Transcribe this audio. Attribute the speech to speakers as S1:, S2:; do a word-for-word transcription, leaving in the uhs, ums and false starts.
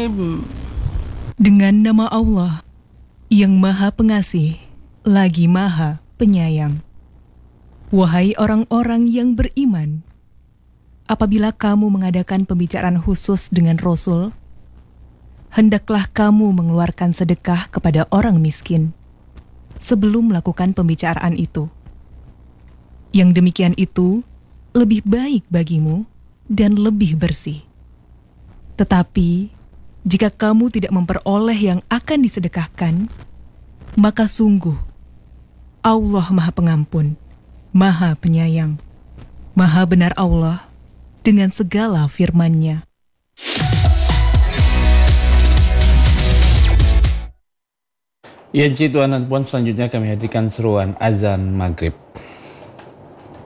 S1: Bismillahirrahmanirrahim.
S2: Dengan nama Allah yang Maha Pengasih lagi Maha Penyayang. Wahai orang-orang yang beriman, apabila kamu mengadakan pembicaraan khusus dengan Rasul, hendaklah kamu mengeluarkan sedekah kepada orang miskin sebelum melakukan pembicaraan itu. Yang demikian itu lebih baik bagimu dan lebih bersih. Tetapi, jika kamu tidak memperoleh yang akan disedekahkan, maka sungguh Allah Maha Pengampun, Maha Penyayang, Maha Benar Allah dengan segala firman-Nya.
S3: Ya, Ci, Tuan dan Puan, selanjutnya kami hadirkan seruan azan maghrib.